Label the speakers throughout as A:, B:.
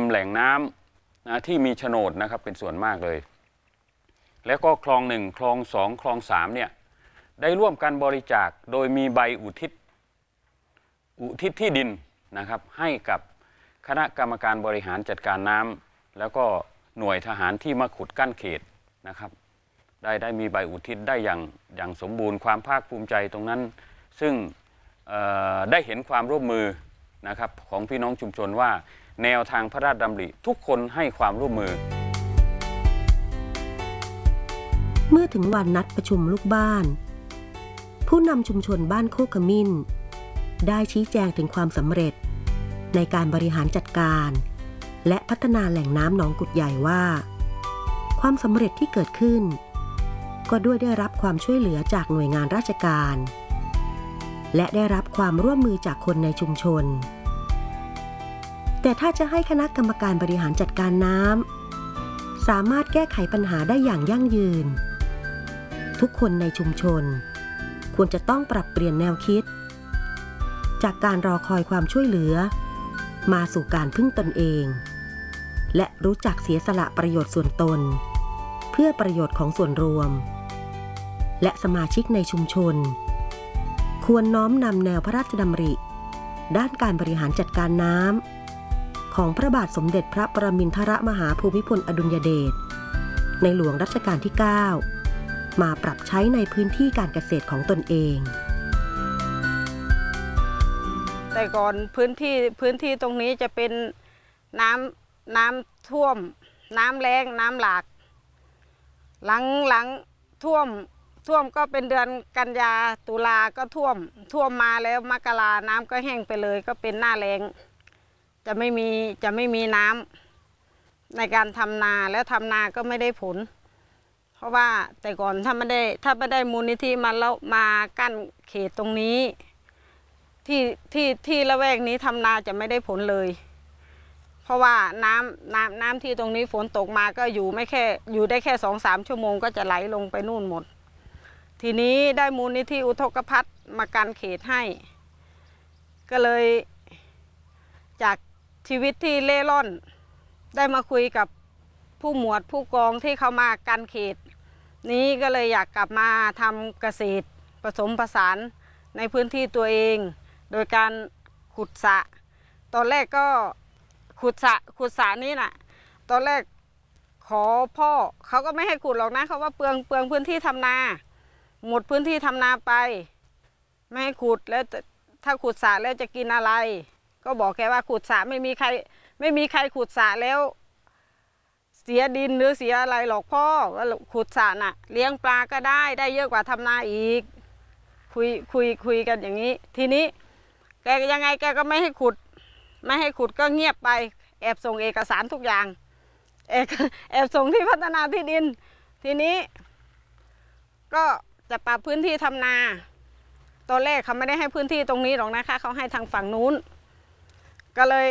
A: แหล่งน้ำนะที่มีโฉนดนะครับเป็นส่วนมากเลยแล้วก็คลอง1คลอง2คลอง3เนี่ยได้ร่วมกันบริจาคโดยมีใบอุทิศที่ดินนะครับให้กับคณะกรรมการบริหารจัดการน้ำแล้วก็หน่วยทหารที่มาขุดกั้นเขตนะครับได้มีใบอุทิศได้อย่างสมบูรณ์ความภาคภูมิใจตรงนั้นซึ่งได้เห็นความร่วมมือนะครับของพี่น้องชุมชนว่าแนวทางพระราชดำริทุกคนให้ความร่วมมือ
B: เมื่อถึงวันนัดประชุมลูกบ้านผู้นำชุมชนบ้านโคกขมิ้นได้ชี้แจงถึงความสำเร็จในการบริหารจัดการและพัฒนาแหล่งน้ำหนองกุดใหญ่ว่าความสำเร็จที่เกิดขึ้นก็ด้วยได้รับความช่วยเหลือจากหน่วยงานราชการและได้รับความร่วมมือจากคนในชุมชนแต่ถ้าจะให้คณะกรรมการบริหารจัดการน้ำสามารถแก้ไขปัญหาได้อย่างยั่งยืนทุกคนในชุมชนควรจะต้องปรับเปลี่ยนแนวคิดจากการรอคอยความช่วยเหลือมาสู่การพึ่งตนเองและรู้จักเสียสละประโยชน์ส่วนตนเพื่อประโยชน์ของส่วนรวมและสมาชิกในชุมชนควรน้อมนำแนวพระราชดำริด้านการบริหารจัดการน้ำของพระบาทสมเด็จพระปรมินทรมหาภูมิพลอดุลยเดชในหลวงรัชกาลที่ 9มาปรับใช้ในพื้นที่การเกษตรของตนเอง
C: แต่ก่อนพื้นที่ตรงนี้จะเป็นน้ำท่วมน้ำแล้งน้ำหลากหลังท่วมก็เป็นเดือนกันยาตุลาก็ท่วมมาแล้วมกราน้ำก็แห้งไปเลยก็เป็นหน้าแล้งจะไม่มีน้ำในการทำนาแล้วทำนาก็ไม่ได้ผลเพราะว่าแต่ก่อนถ้าไม่ได้มูลนิธิมากั้นเขตตรงนี้ที่ละแวกนี้ทำนาจะไม่ได้ผลเลยเพราะว่าน้ำที่ตรงนี้ฝนตกมาก็อยู่ได้แค่ 2-3 ชั่วโมงก็จะไหลลงไปนู่นหมดทีนี้ได้มูลนิธิอุทกภัทรมากันเขตให้ก็เลยจากชีวิตที่เล่ร่อนได้มาคุยกับผู้หมวดผู้กองที่เขามากันเขตนี้ก็เลยอยากกลับมาทำเกษตรผสมผสานในพื้นที่ตัวเองโดยการขุดสระตอนแรกก็ขุดสระนี้น่ะตอนแรกขอพ่อเขาก็ไม่ให้ขุดหรอกนะเขาว่าเปลืองพื้นที่ทำนาหมดพื้นที่ทำนาไปไม่ให้ขุดแล้วถ้าขุดสระแล้วจะกินอะไรก็บอกแกว่าขุดสระไม่มีใครขุดสระแล้วเสียดินหรือเสียอะไรหรอกพ่อว่าขุดสระน่ะเลี้ยงปลาก็ได้เยอะกว่าทำนาอีกคุยกันอย่างนี้ทีนี้แกยังไงแกก็ไม่ให้ขุดก็เงียบไปแอบส่งเอกสารทุกอย่างแอบส่งที่พัฒนาที่ดินทีนี้ก็จะปรับพื้นที่ทำนาตอนแรกเขาไม่ได้ให้พื้นที่ตรงนี้หรอกนะคะเขาให้ทางฝั่งนู้นก็เลย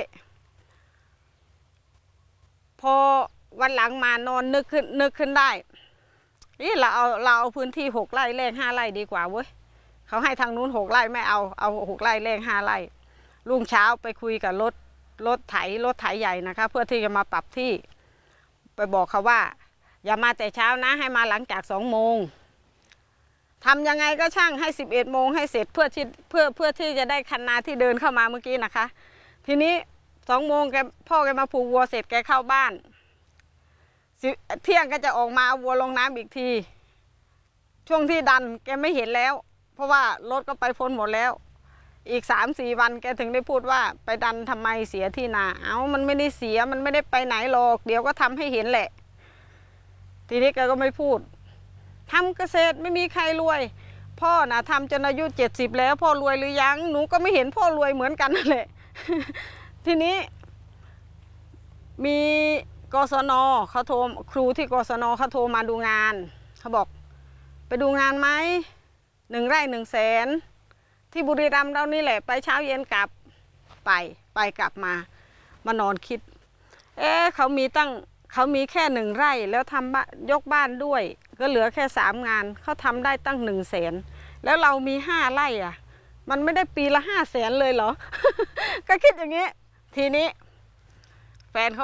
C: พอวันหลังมานอนนึกขึ้นได้นี่เราเอาพื้นที่6 ไร่แลก5 ไร่ดีกว่าเว้ยเขาให้ทางนู้น6 ไร่ไม่เอา6 ไร่แลก5 ไร่รุ่งเช้าไปคุยกับรถไถใหญ่นะคะเพื่อที่จะมาปรับที่ไปบอกเขาว่าอย่ามาแต่เช้านะให้มาหลังจาก2 โมงทำยังไงก็ช่างให้11 โมงให้เสร็จเพื่อที่จะได้คันนาที่เดินเข้ามาเมื่อกี้นะคะทีนี้2 โมงพ่อแกมาผูกวัวเสร็จแกเข้าบ้านเที่ยงก็จะออกมาเอาวัวลงน้ำอีกทีช่วงที่ดันแกไม่เห็นแล้วเพราะว่ารถก็ไปพ้นหมดแล้วอีก 3-4 วันแกถึงได้พูดว่าไปดันทำไมเสียที่นามันไม่ได้เสียมันไม่ได้ไปไหนหรอกเดี๋ยวก็ทำให้เห็นแหละทีนี้แกก็ไม่พูดทำเกษตรไม่มีใครรวยพ่อนะทำจนอายุ70แล้วพ่อรวยหรือยังหนูก็ไม่เห็นพ่อรวยเหมือนกันนั่นแหละ ทีนี้มีกศนเขาโทรครูที่กศนเขาโทรมาดูงานเขาบอกไปดูงานไหม1 ไร่ 100,000ที่บุรีรัมย์เรานี่แหละไปเช้าเย็นกลับไปกลับมานอนคิดเขามีแค่1 ไร่แล้วทำยกบ้านด้วยก็เหลือแค่3 งานเขาทำได้ตั้ง100,000แล้วเรามี5 ไร่อ่ะมันไม่ได้ปีละ500,000เลยเหรอ ก็คิดอย่างนี้ทีนี้แฟนเขา